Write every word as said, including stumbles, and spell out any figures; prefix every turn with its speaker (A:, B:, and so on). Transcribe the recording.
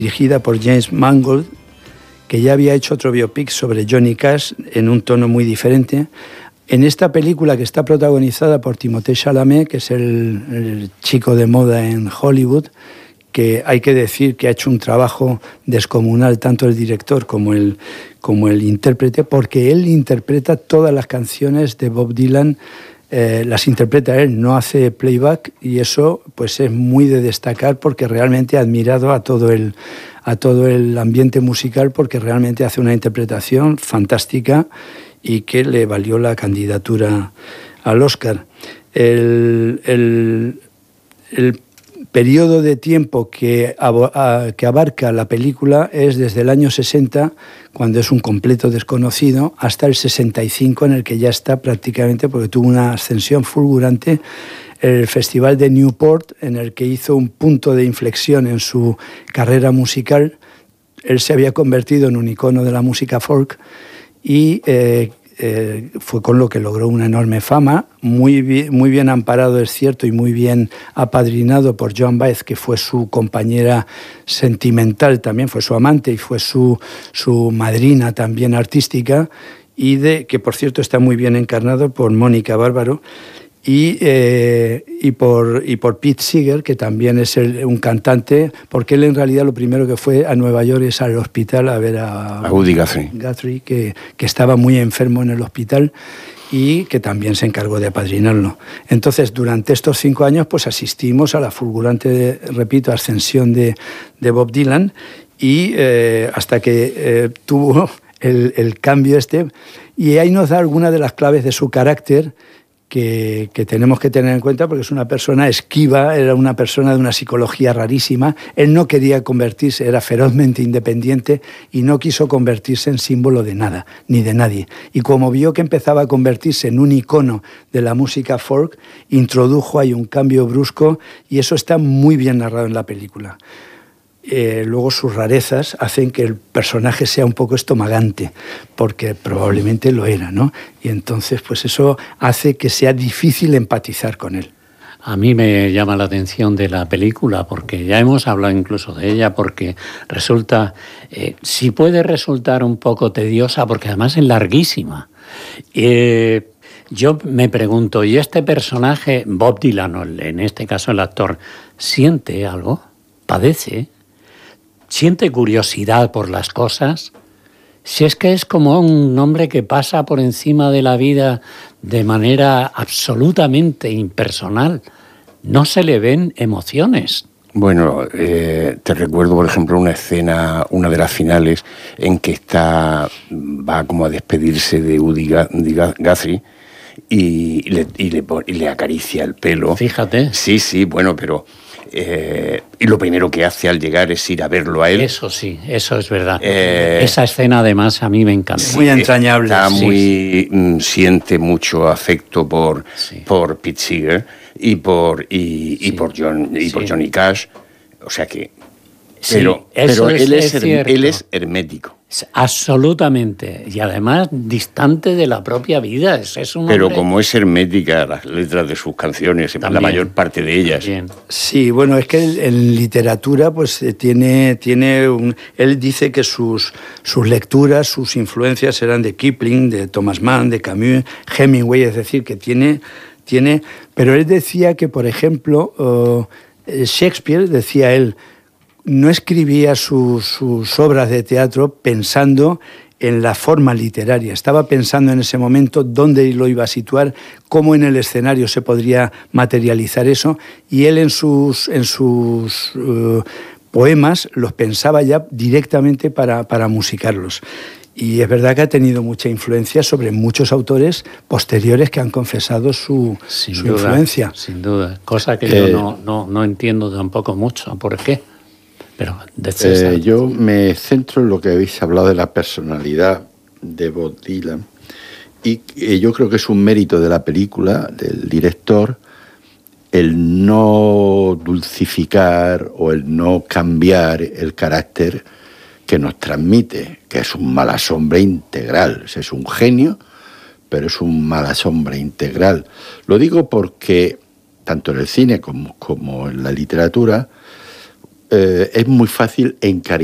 A: dirigida por James Mangold, que ya había hecho otro biopic sobre Johnny Cash en un tono muy diferente. En esta película, que está protagonizada por Timothée Chalamet, que es el, el chico de moda en Hollywood, que hay que decir que ha hecho un trabajo descomunal tanto el director como el, como el intérprete, porque él interpreta todas las canciones de Bob Dylan, eh, las interpreta él, no hace playback, y eso pues es muy de destacar, porque realmente ha admirado a todo el, a todo el ambiente musical, porque realmente hace una interpretación fantástica y que le valió la candidatura al Oscar. El, el, el periodo de tiempo que, que abarca la película es desde el año sesenta, cuando es un completo desconocido, hasta el sesenta y cinco, en el que ya está prácticamente, porque tuvo una ascensión fulgurante, el Festival de Newport, en el que hizo un punto de inflexión en su carrera musical. Él se había convertido en un icono de la música folk y eh, eh, fue con lo que logró una enorme fama, muy bien, muy bien amparado, es cierto, y muy bien apadrinado por Joan Baez, que fue su compañera sentimental también, fue su amante y fue su, su madrina también artística, y de, que por cierto está muy bien encarnado por Mónica Bárbaro, y, eh, y, por, y por Pete Seeger, que también es el, un cantante, porque él en realidad lo primero que fue a Nueva York es al hospital a ver a,
B: a Woody Guthrie,
A: Guthrie que, que estaba muy enfermo en el hospital y que también se encargó de apadrinarlo. Entonces, durante estos cinco años pues asistimos a la fulgurante, repito, ascensión de, de Bob Dylan, y eh, hasta que eh, tuvo el, el cambio este, y ahí nos da algunas de las claves de su carácter, Que, que tenemos que tener en cuenta, porque es una persona esquiva, era una persona de una psicología rarísima. Él no quería convertirse, era ferozmente independiente y no quiso convertirse en símbolo de nada, ni de nadie. Y como vio que empezaba a convertirse en un icono de la música folk, introdujo ahí un cambio brusco, y eso está muy bien narrado en la película. Eh, luego sus rarezas hacen que el personaje sea un poco estomagante, porque probablemente lo era, ¿no? Y entonces pues eso hace que sea difícil empatizar con él.
C: A mí me llama la atención de la película, porque ya hemos hablado incluso de ella, porque resulta, eh, sí puede resultar un poco tediosa, porque además es larguísima. Eh, yo me pregunto, ¿y este personaje, Bob Dylan, en este caso el actor, siente algo? ¿Padece? ¿Siente curiosidad por las cosas? Si es que es como un hombre que pasa por encima de la vida de manera absolutamente impersonal. No se le ven emociones.
B: Bueno, eh, te recuerdo, por ejemplo, una escena, una de las finales, en que está, va como a despedirse de Woody Guthrie y le, y, le, y le acaricia el pelo.
C: Fíjate.
B: Sí, sí, bueno, pero... Eh, y lo primero que hace al llegar es ir a verlo a él.
C: Eso sí, eso es verdad.
B: Eh,
C: Esa escena además a mí me encanta.
A: Muy entrañable.
B: Está
A: sí,
B: muy, sí. Siente mucho afecto por, sí. por Pete Seeger y por, y, sí. y por, John, y sí. por Johnny Cash. O sea que...
C: Sí,
B: pero pero
C: es,
B: él, es,
C: es
B: él es hermético.
C: Absolutamente, y además distante de la propia vida. Es, es un
B: Pero
C: hombre...
B: como es hermética las letras de sus canciones, también, la mayor parte de ellas.
C: También.
A: Sí, bueno, es que en literatura pues tiene, tiene un, él dice que sus, sus lecturas, sus influencias eran de Kipling, de Thomas Mann, de Camus, Hemingway, es decir, que tiene, tiene... Pero él decía que, por ejemplo, uh, Shakespeare, decía él, no escribía sus, sus obras de teatro pensando en la forma literaria. Estaba pensando en ese momento dónde lo iba a situar, cómo en el escenario se podría materializar eso, y él en sus, en sus uh, poemas los pensaba ya directamente para, para musicarlos. Y es verdad que ha tenido mucha influencia sobre muchos autores posteriores que han confesado su,
C: sin
A: su
C: duda,
A: influencia.
C: Sin duda, cosa que
D: eh,
C: yo no, no, no entiendo tampoco mucho. ¿Por qué? Pero
D: eh, yo me centro en lo que habéis hablado de la personalidad de Bob Dylan, y eh, yo creo que es un mérito de la película, del director, el no dulcificar o el no cambiar el carácter que nos transmite, que es un malasombre integral. Es un genio, pero es un malasombre integral. Lo digo porque tanto en el cine como, como en la literatura, eh, es muy fácil encariñarse